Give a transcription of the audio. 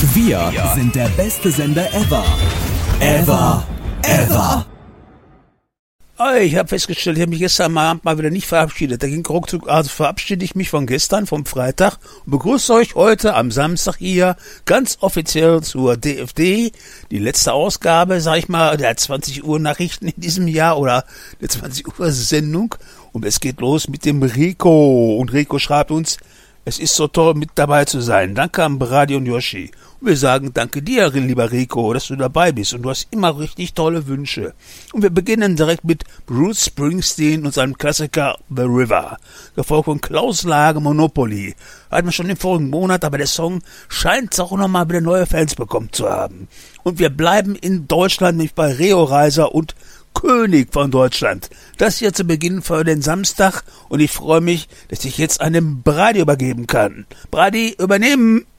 Wir sind der beste Sender ever. Ever. Ich habe festgestellt, ich habe mich gestern Abend mal wieder nicht verabschiedet. Da ging ruckzuck, also verabschiede ich mich von gestern, vom Freitag und begrüße euch heute am Samstag hier ganz offiziell zur DFD. Die letzte Ausgabe, sag ich mal, der 20 Uhr Nachrichten in diesem Jahr oder der 20 Uhr Sendung. Und es geht los mit dem Rico. Und Rico schreibt uns, es ist so toll, mit dabei zu sein. Danke an Brady und Yoshi. Und wir sagen danke dir, lieber Rico, dass du dabei bist. Und du hast immer richtig tolle Wünsche. Und wir beginnen direkt mit Bruce Springsteen und seinem Klassiker The River. Gefolgt von Klaus Lage Monopoly. Hatten wir schon im vorigen Monat, aber der Song scheint auch nochmal wieder neue Fans bekommen zu haben. Und wir bleiben in Deutschland, nämlich bei Rio Reiser und König von Deutschland. Das hier zu Beginn für den Samstag und ich freue mich, dass ich jetzt einem Brady übergeben kann. Brady, übernehmen!